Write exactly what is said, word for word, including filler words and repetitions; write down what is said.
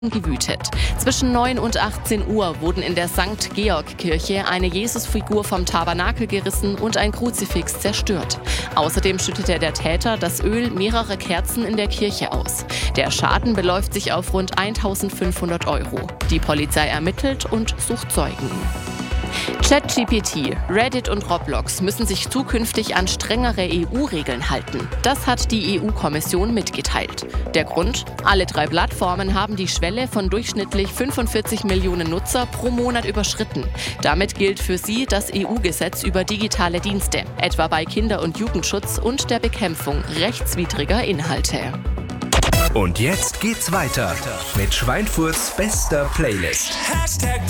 gewütet. Zwischen neun und achtzehn Uhr wurden in der Sankt Georg-Kirche eine Jesusfigur vom Tabernakel gerissen und ein Kruzifix zerstört. Außerdem schüttete der Täter das Öl mehrerer Kerzen in der Kirche aus. Der Schaden beläuft sich auf rund eintausendfünfhundert Euro. Die Polizei ermittelt und sucht Zeugen. ChatGPT, Reddit und Roblox müssen sich zukünftig an strengere E U-Regeln halten. Das hat die E U-Kommission mitgeteilt. Der Grund? Alle drei Plattformen haben die Schwelle von durchschnittlich fünfundvierzig Millionen Nutzer pro Monat überschritten. Damit gilt für sie das E U-Gesetz über digitale Dienste, etwa bei Kinder- und Jugendschutz und der Bekämpfung rechtswidriger Inhalte. Und jetzt geht's weiter mit Schweinfurts bester Playlist. Hashtag